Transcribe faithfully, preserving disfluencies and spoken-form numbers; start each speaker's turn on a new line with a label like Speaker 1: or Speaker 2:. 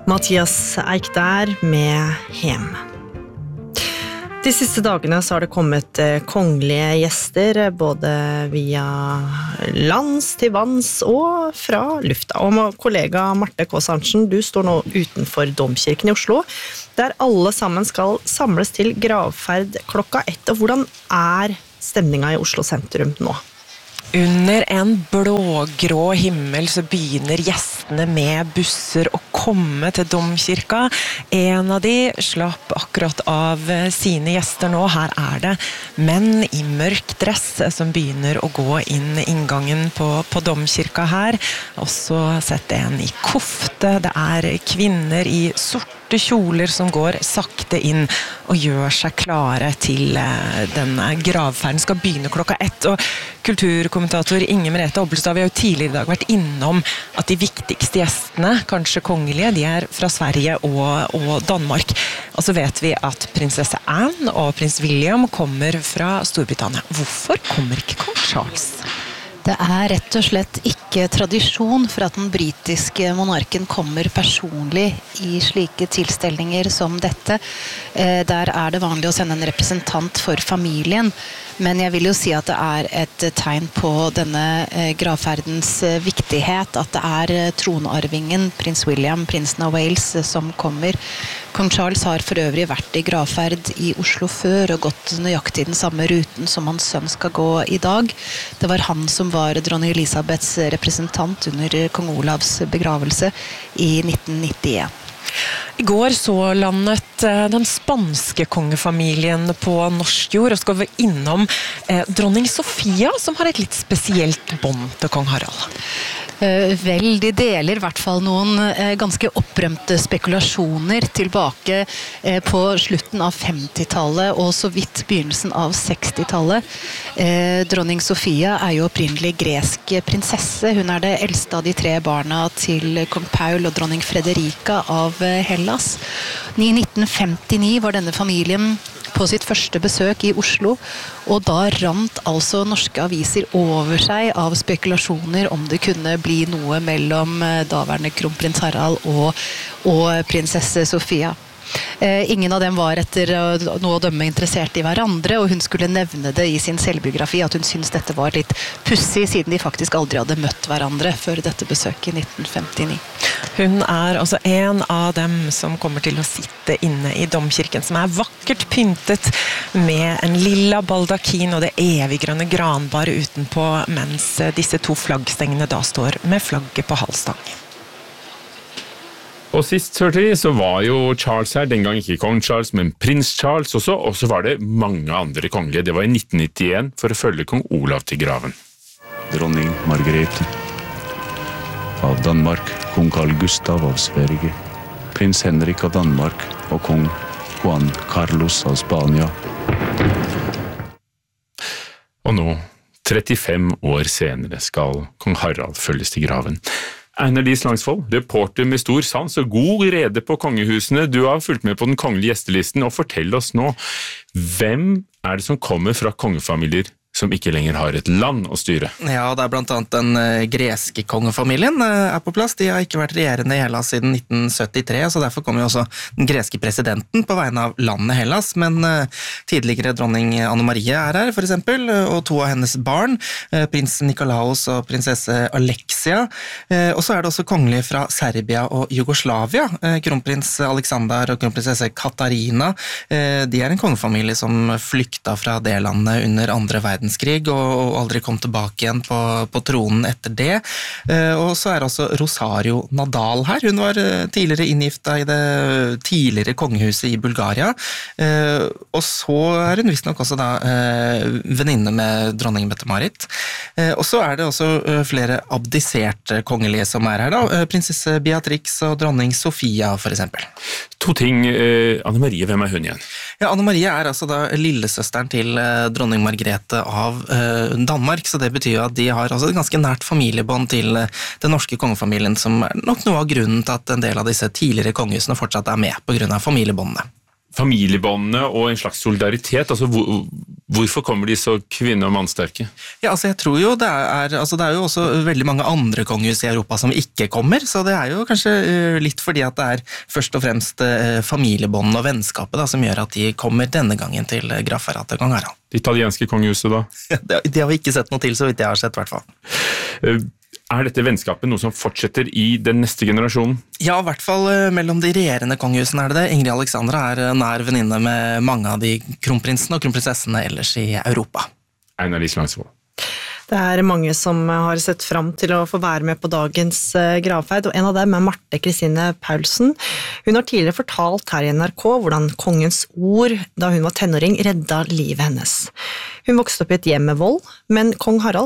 Speaker 1: Mathias Eik der med Hem. De siste dagene så har det kommet kongelige gjester, både via lands til vanns og fra lufta. Og kollega Marte K. Sarnsen, du står nå utenfor Domkirken i Oslo, der alle sammen skal samles til gravferd klokka ett. Og hvordan er stemningen i Oslo sentrum nå?
Speaker 2: Under en blågrå himmel så begynner gjestene med busser å komme til Domkirka. En av de slapp akkurat av sine gjester nå. Her er det menn i mørk dress som begynner å gå inn inngangen på, på Domkirka her. Og så setter en i kofte. Det er kvinner i sorte kjoler som går sakte inn og gjør seg klare til denne gravferden skal begynne klokka ett. Og kulturkommentator Inge Merete Obbelstad, vi har jo tidligere i dag vært innom at de viktigste gjestene, kanskje kongelige, de er fra Sverige og, og Danmark. Og så vet vi at prinsesse Anne og prins William kommer fra Storbritannia. Hvorfor kommer ikke kong Charles?
Speaker 3: Det er rett og slett ikke tradisjon for at den britiske monarken kommer personlig i slike tilstelninger som dette. Der er det vanlig å sende en representant for familien, men jeg vil jo si at det er et tegn på denne gravferdens viktighet, at det er tronarvingen, prins William, prinsen av Wales, som kommer. Kong Charles har for øvrig vært i gravferd i Oslo før og gått nøyaktig den samme ruten som hans sønn skal gå i dag. Det var han som var dronning Elisabeths representant under kong Olavs begravelse i nitten nittien.
Speaker 2: I går så landet den spanske kongefamilien på norsk jord, og skal vi innom eh, dronning Sofia, som har et litt spesielt bånd til kong Harald.
Speaker 3: Vel, de deler i hvert fall noen ganske opprømte spekulasjoner tilbake på slutten av femtitallet og så vidt begynnelsen av sekstitallet. Dronning Sofia er jo opprinnelig gresk prinsesse. Hun er det eldste av de tre barna til kong Paul og dronning Frederica av Hellas. I nitten femtini var denne familien på sitt første besøk i Oslo, og da rant altså norske aviser over seg av spekulasjoner om det kunne bli noe mellom daværende kronprins Harald og, og prinsesse Sofia. Eh, ingen av dem var etter noe å dømme interessert i hverandre, og hun skulle nevne det i sin selvbiografi at hun syntes dette var litt pussig, siden de faktisk aldri hadde møtt hverandre før dette besøket i nitten femtini.
Speaker 2: Hun er altså en av dem som kommer til å sitte inne i Domkirken, som er vakkert pyntet med en lilla baldakin og det eviggrønne granbaret utenpå, mens disse to flaggstengene da står med flagget på halvstang.
Speaker 4: Og sist hørte vi, så var jo Charles her, den gang ikke kong Charles, men prins Charles også, og så var det mange andre kongelige. Det var i nitten nittien for å følge kong Olav til graven.
Speaker 5: Dronning Margrethe av Danmark, kong Carl Gustav av Sverige, prins Henrik av Danmark og kong Juan Carlos av Spania.
Speaker 4: Og nå, trettifem år senere, skal kong Harald følges til graven. Einar Dies Langsvold, reporter med stor sans og god rede på kongehusene. Du har fulgt med på den kongelige gjestelisten, og fortell oss nå, hvem er det som kommer fra kongefamilier som ikke lenger har et land å styre?
Speaker 6: Ja, det er blant annet den greske kongefamilien er på plass. De har ikke vært regjerende i Hellas siden nitten syttitre, så derfor kommer jo også den greske presidenten på vegne av landet Hellas, men tidligere dronning Anne Marie er her, for eksempel, og to av hennes barn, prins Nikolaos og prinsesse Alexia, og så er det også kongelige fra Serbia og Jugoslavia, kronprins Alexander og kronprinsesse Katarina. De er en kongefamilie som flykta fra det landet under andre verdenskrig, og aldri kom tilbake igjen på, på tronen etter det. Og så er også Rosario Nadal her. Hun var tidligere inngifta i det tidligere kongehuset i Bulgaria. Og så er hun visst nok også da venninne med dronning Mette-Marit. Og så er det også flere abdiserte kongelige som er her da. Prinsesse Beatrix og dronning Sofia for eksempel.
Speaker 4: To ting. Anne Marie, hvem er hun igjen?
Speaker 6: Ja, Anne Marie er altså da lillesøsteren til dronning Margrethe av eh, Danmark, så det betyr jo at de har også et ganske nært familiebånd til eh, den norske kongefamilien, som er nok noe av grunnen til at en del av disse tidligere kongehusene fortsatt er med på grunn av familiebåndene.
Speaker 4: familiebåndene og en slags solidaritet. Altså, hvor, hvorfor kommer de så kvinne- og mannsterke?
Speaker 6: Ja, altså jeg tror jo det er, altså det er jo også veldig mange andre kongehus i Europa som ikke kommer, så det er jo kanskje litt fordi at det er først og fremst familiebåndene og vennskapet da, som gjør at de kommer denne gangen til gravferden til kong Harald.
Speaker 4: Det italienske kongehuset da?
Speaker 6: Det, det har vi ikke sett noe til, så vidt jeg har sett i hvert fall.
Speaker 4: Er dette vennskapet noe som fortsetter i den neste generasjonen?
Speaker 6: Ja, i hvert fall mellom de regjerende kongehusene er det det. Ingrid Alexandra er nær venninne med mange av de kronprinsene og kronprinsessene ellers i Europa.
Speaker 4: Einar Lie Langsvold.
Speaker 1: Det er mange som har sett fram til å få være med på dagens gravferd, og en av dem er Marte Kristine Paulsen. Hun har tidligere fortalt her i N R K hvordan kongens ord da hun var tenåring redda livet hennes. Hun vokste opp i et hjem med vold, men kong Harald